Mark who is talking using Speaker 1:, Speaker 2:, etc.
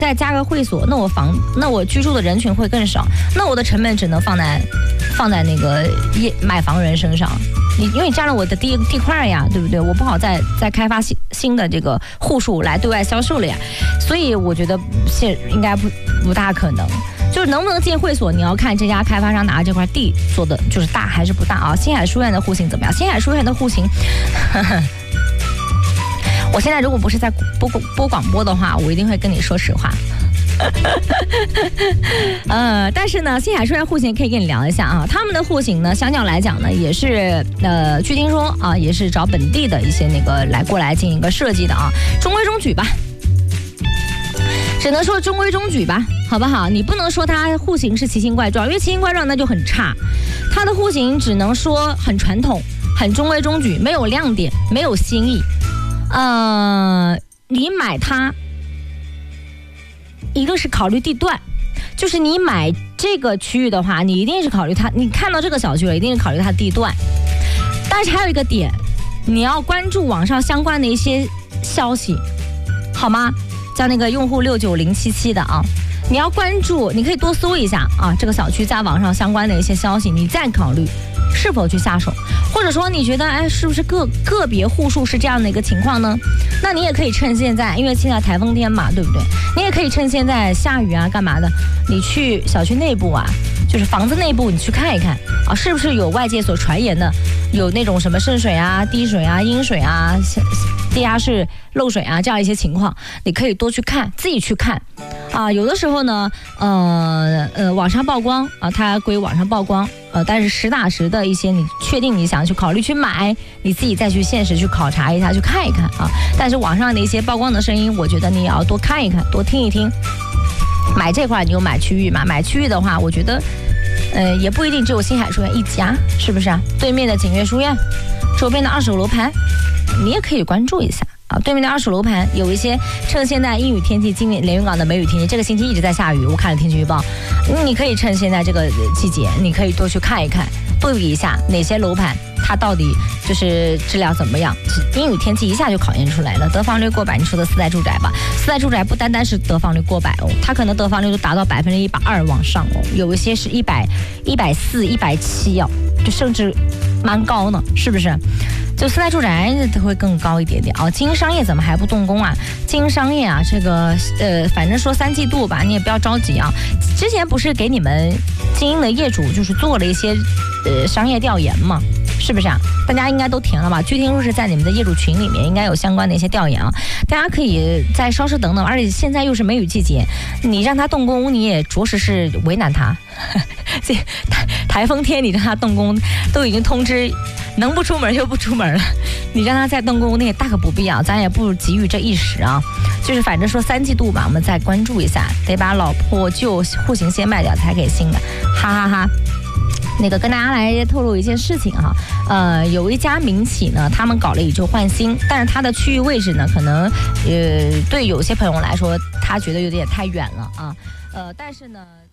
Speaker 1: 再加个会所，那我居住的人群会更少，那我的成本只能放在那个买房人身上。因为你占了我的地块呀，对不对？我不好再开发新的这个户数来对外销售了呀，所以我觉得应该不大可能。就是能不能建会所，你要看这家开发商拿这块地做的就是大还是不大啊？新海书院的户型怎么样？新海书院的户型，我现在如果不是在播广播的话，我一定会跟你说实话。但是呢，新海书院户型可以跟你聊一下啊。他们的户型呢，相较来讲呢，也是据听说啊，也是找本地的一些那个过来进行一个设计的啊，中规中矩吧。只能说中规中矩吧，好不好？你不能说它户型是奇形怪状，因为奇形怪状那就很差。它的户型只能说很传统，很中规中矩，没有亮点，没有新意。你买它，一个是考虑地段，就是你买这个区域的话，你一定是考虑它，你看到这个小区了，一定是考虑它地段。但是还有一个点，你要关注网上相关的一些消息，好吗？像那个用户69077的啊，你要关注，你可以多搜一下啊，这个小区在网上相关的一些消息，你再考虑是否去下手，或者说你觉得是不是个别户数是这样的一个情况呢？那你也可以趁现在，因为现在台风天嘛，对不对？你也可以趁现在下雨啊，干嘛的？你去小区内部啊，就是房子内部，你去看一看啊，是不是有外界所传言的有那种什么渗水啊、滴水啊、阴水啊、地下室漏水啊这样一些情况，你可以多去看，自己去看啊。有的时候呢，网上曝光啊，它归网上曝光，但是实打实的一些，你确定你想去考虑去买，你自己再去现实去考察一下，去看一看啊。但是网上的一些曝光的声音，我觉得你也要多看一看，多听一听。买这块你就买区域嘛，买区域的话，我觉得，也不一定只有新海书院一家，是不是啊？对面的景悦书院，周边的二手楼盘，你也可以关注一下。啊，对面的二手楼盘有一些，趁现在阴雨天气，今年连云港的梅雨天气，这个星期一直在下雨，我看了天气预报，你可以趁现在这个季节，你可以多去看一看，对比一下哪些楼盘它到底就是质量怎么样。阴雨天气一下就考验出来了，得房率过百，你说的4代住宅吧，4代住宅不单单是得房率过百哦，它可能得房率都达到120%往上哦，有一些是100、140、170哦，就甚至蛮高呢，是不是？就4代住宅会更高一点点啊。精英商业怎么还不动工啊？精英商业啊，这个反正说3季度吧，你也不要着急啊。之前不是给你们精英的业主就是做了一些商业调研嘛，是不是啊？大家应该都填了吧？据听说是在你们的业主群里面应该有相关的一些调研啊，大家可以再稍事等等。而且现在又是梅雨季节，你让他动工，你也着实是为难他。这台风天你让他动工，都已经通知能不出门就不出门了，你让他再动工，那也大可不必啊，咱也不急于这一时啊。就是反正说3季度吧，我们再关注一下，得把老破旧户型先卖掉才给新的，哈哈哈。那个跟大家来透露一件事情哈，有一家民企呢，他们搞了以旧换新，但是它的区域位置呢，可能对有些朋友来说，他觉得有点太远了啊，但是呢。